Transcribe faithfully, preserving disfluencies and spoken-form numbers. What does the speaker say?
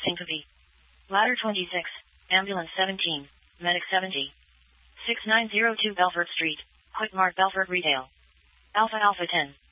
Syncope. Ladder twenty-six, Ambulance seventeen, Medic seventy. six nine zero two Belfort Street, Quick Mart Belfort Retail. Alpha Alpha ten.